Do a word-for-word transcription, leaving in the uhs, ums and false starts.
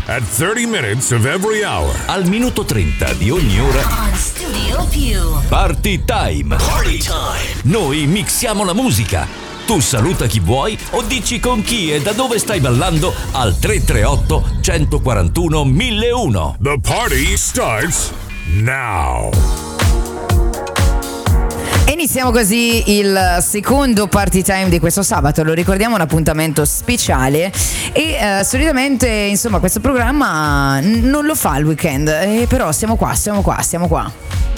at thirty minutes of every hour. Al minuto trenta di ogni ora. On Studio Più. Party Time. Party time. Noi mixiamo la musica. Tu saluta chi vuoi o dici con chi e da dove stai ballando al tre tre otto, uno quattro uno, mille uno. The party starts now. Iniziamo così il secondo party time di questo sabato, lo ricordiamo, un appuntamento speciale e eh, solitamente insomma questo programma non lo fa il weekend, eh, però siamo qua, siamo qua, siamo qua.